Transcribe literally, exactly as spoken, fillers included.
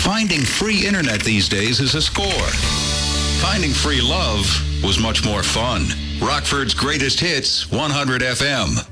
Finding free internet these days is a score. Finding free love was much more fun. Rockford's Greatest Hits, one hundred F M.